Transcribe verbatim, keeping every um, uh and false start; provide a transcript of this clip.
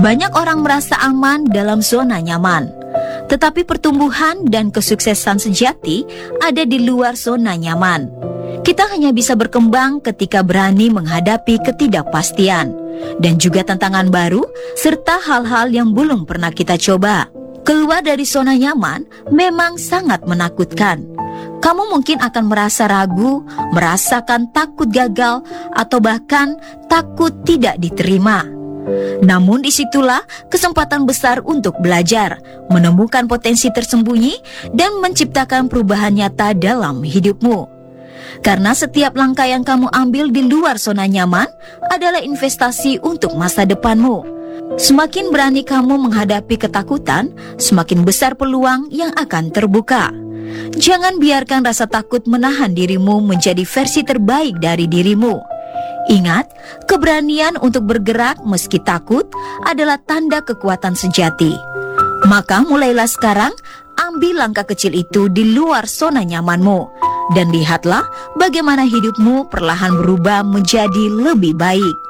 Banyak orang merasa aman dalam zona nyaman, tetapi pertumbuhan dan kesuksesan sejati ada di luar zona nyaman. Kita hanya bisa berkembang ketika berani menghadapi ketidakpastian dan juga tantangan baru serta hal-hal yang belum pernah kita coba. Keluar dari zona nyaman memang sangat menakutkan. Kamu mungkin akan merasa ragu, merasakan takut gagal, atau bahkan takut tidak diterima. Namun disitulah kesempatan besar untuk belajar, menemukan potensi tersembunyi, dan menciptakan perubahan nyata dalam hidupmu. Karena setiap langkah yang kamu ambil di luar zona nyaman adalah investasi untuk masa depanmu. Semakin berani kamu menghadapi ketakutan, semakin besar peluang yang akan terbuka. Jangan biarkan rasa takut menahan dirimu menjadi versi terbaik dari dirimu. Ingat, keberanian untuk bergerak meski takut adalah tanda kekuatan sejati. Maka mulailah sekarang, ambil langkah kecil itu di luar zona nyamanmu. Dan lihatlah bagaimana hidupmu perlahan berubah menjadi lebih baik.